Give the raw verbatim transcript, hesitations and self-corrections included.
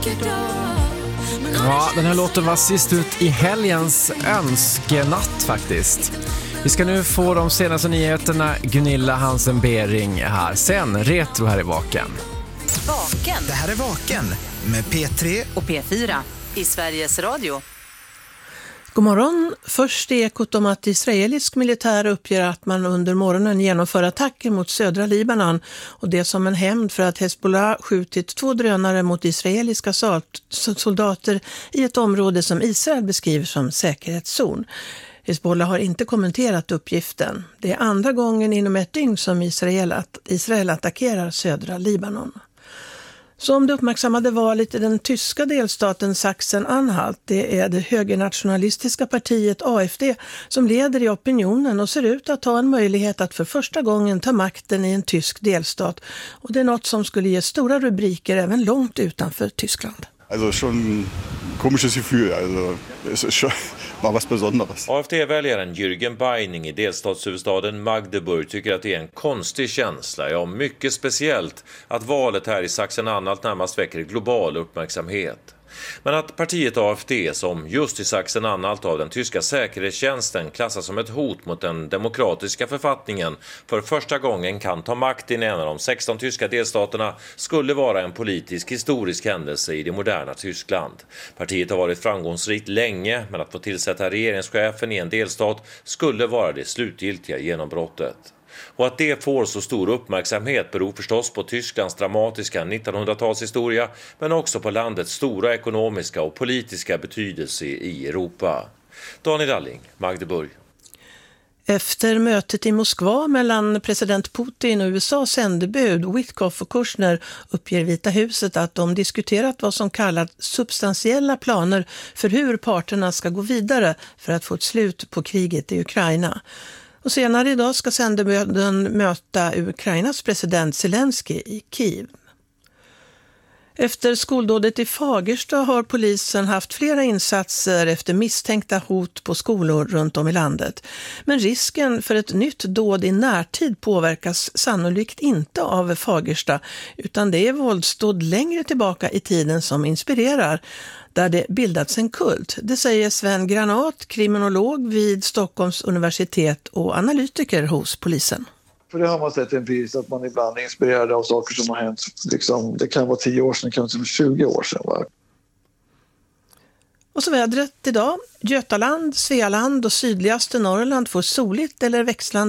Ja, den här låten var sist ut i helgens önskenatt faktiskt. Vi ska nu få de senaste nyheterna. Gunilla Hansen-Bering här. Sen retro här i Vaken. Vaken. Det här är Vaken med P tre och P fyra i Sveriges Radio. God morgon. Först är ekot om att israelisk militär uppger att man under morgonen genomför attacker mot södra Libanon och det som en hämnd för att Hezbollah skjutit två drönare mot israeliska soldater i ett område som Israel beskriver som säkerhetszon. Hezbollah har inte kommenterat uppgiften. Det är andra gången inom ett dygn som Israel, att Israel attackerar södra Libanon. Som det uppmärksammade valet i den tyska delstaten Sachsen-Anhalt, det är det högernationalistiska partiet A F D som leder i opinionen och ser ut att ha en möjlighet att för första gången ta makten i en tysk delstat. Och det är något som skulle ge stora rubriker även långt utanför Tyskland. Alltså, schon komisches Gefühl, alltså, det är schon var was Besonderes. A F D-väljaren Jürgen Beining i delstatshuvudstaden Magdeburg tycker att det är en konstig känsla, ja mycket speciellt, att valet här i Sachsen-Anhalt närmast väcker global uppmärksamhet. Men att partiet A F D, som just i Sachsen-Anhalt av den tyska säkerhetstjänsten klassas som ett hot mot den demokratiska författningen, för första gången kan ta makt i en av de sexton tyska delstaterna, skulle vara en politisk historisk händelse i det moderna Tyskland. Partiet har varit framgångsrikt länge, men att få tillsätta regeringschefen i en delstat skulle vara det slutgiltiga genombrottet. Och att det får så stor uppmärksamhet beror förstås på Tysklands dramatiska nittonhundratalshistoria, men också på landets stora ekonomiska och politiska betydelse i Europa. Daniel Dalling, Magdeburg. Efter mötet i Moskva mellan president Putin och U S A:s sändebud Witkoff och Kushner uppger Vita huset att de diskuterat vad som kallas substantiella planer för hur parterna ska gå vidare för att få ett slut på kriget i Ukraina. Och senare idag ska sändebuden möta Ukrainas president Zelensky i Kiev. Efter skoldådet i Fagersta har polisen haft flera insatser efter misstänkta hot på skolor runt om i landet. Men risken för ett nytt dåd i närtid påverkas sannolikt inte av Fagersta, utan det är våldsdåd längre tillbaka i tiden som inspirerar, där det bildats en kult. Det säger Sven Granat, kriminolog vid Stockholms universitet och analytiker hos polisen. För det har man sett empiriskt, att man ibland är inspirerad av saker som har hänt. Liksom, det kan vara tio år sedan, det kan vara tjugo år sedan. Va? Och så vädret idag. Götaland, Svealand och sydligaste Norrland får soligt eller växlande